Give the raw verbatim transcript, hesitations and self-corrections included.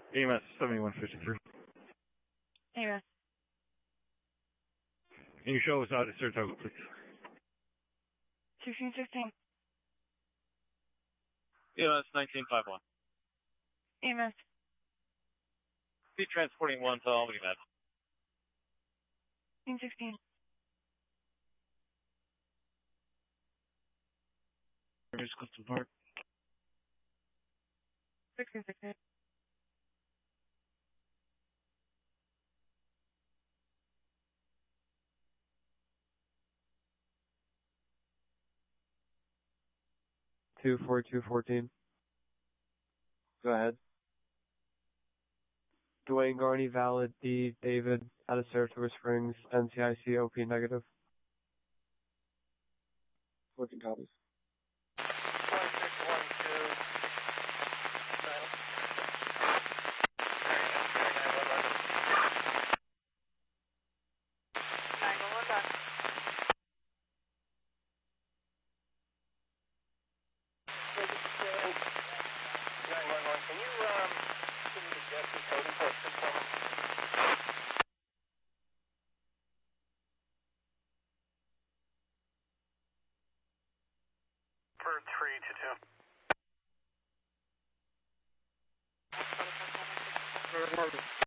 A M S seventy-one fifty-three. A M S. Can you show us out at Saratoga, please? sixteen sixteen. A M S nineteen fifty-one. A M S. Speed transporting one to Albany Med. sixteen sixteen. Where's Clifton Park? sixteen sixteen. two four two fourteen. Go ahead. Dwayne Garney, valid. D. David, out of Saratoga Springs, N C I C O P negative. fourteen copies. Can you um, give me the Jesse code enforcement for me? For three to two.